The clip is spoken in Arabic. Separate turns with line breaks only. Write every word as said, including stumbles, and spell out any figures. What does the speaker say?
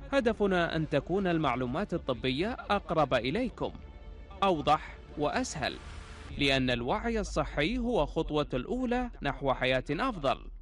هدفنا أن تكون المعلومات الطبية أقرب إليكم، أوضح وأسهل، لأن الوعي الصحي هو خطوة الأولى نحو حياة أفضل.